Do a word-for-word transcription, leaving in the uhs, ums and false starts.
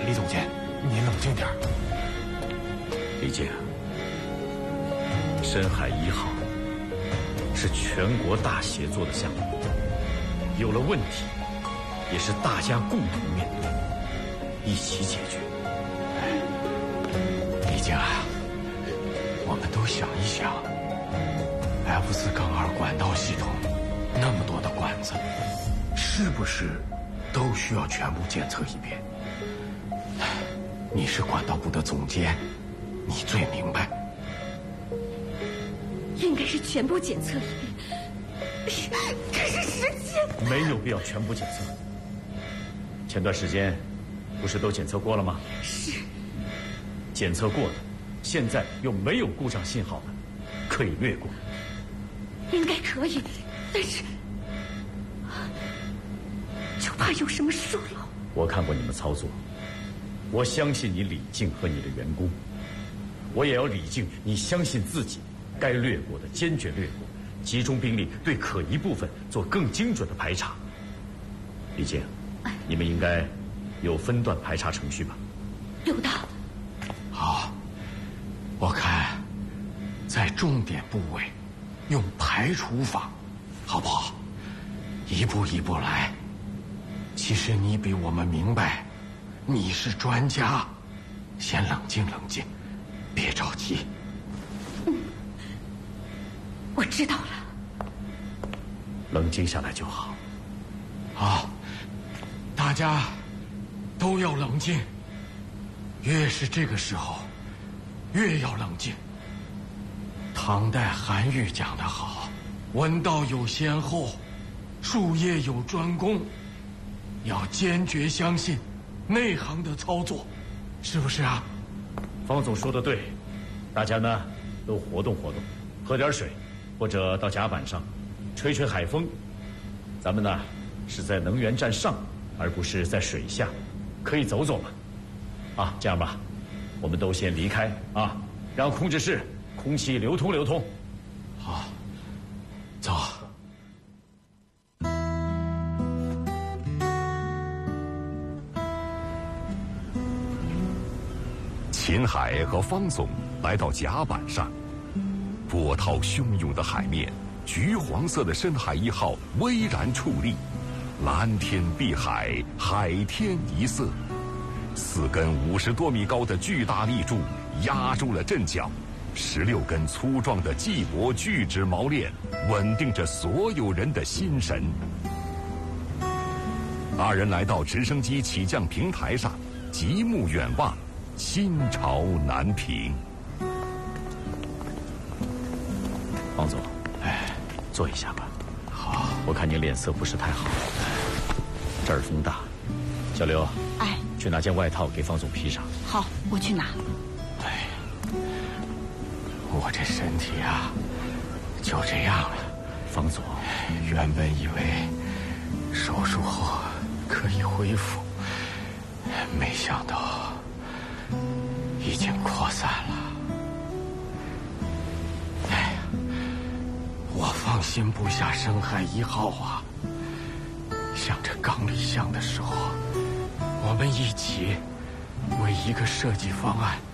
李总监，您冷静点儿。 李静，深海一号是全国大协作的项目，有了问题也是大家共同面对，一起解决。 李静啊，我们都想一想 ，F 四杠二管道系统那么多的管子，是不是都需要全部检测一遍？你是管道部的总监，你最明白。 应该是全部检测一遍，是可是时间没有必要全部检测。前段时间不是都检测过了吗？ 是。 检测过的，现在又没有故障信号的，可以略过。 应该可以，但是就怕有什么疏漏。 我看过你们操作，我相信你李静和你的员工，我也要李静你相信自己，该略过的坚决略过，集中兵力对可疑部分做更精准的排查。李静，你们应该有分段排查程序吧？ 有的。 好，我看在重点部位用排除法，好不好？一步一步来。其实你比我们明白，你是专家，先冷静冷静，别着急。 嗯，我知道了。 冷静下来就好。 好，大家都要冷静。越是这个时候，越要冷静。唐代韩愈讲得好：“文道有先后，术业有专攻。”要坚决相信内行的操作，是不是啊？ 方总说的对，大家呢都活动活动，喝点水，或者到甲板上吹吹海风。咱们呢是在能源站上，而不是在水下，可以走走嘛。啊，这样吧，我们都先离开啊，让控制室空气流通流通。 好，走。 秦海和方总来到甲板上，波涛汹涌的海面，橘黄色的深海一号巍然矗立，蓝天碧海，海天一色。四根五十多米高的巨大立柱压住了阵脚，十六根粗壮的细薄聚酯锚链稳定着所有人的心神。二人来到直升机起降平台上，极目远望，心潮难平。 方总，哎，坐一下吧。 好， 我看你脸色不是太好。这儿风大，小刘， 哎， 去拿件外套给方总披上。 好，我去拿。 哎，我这身体啊，就这样了。 方总， 原本以为手术后可以恢复，没想到已经扩散了。哎呀，我放心不下深海一号啊！想着刚立项的时候，我们一起为一个设计方案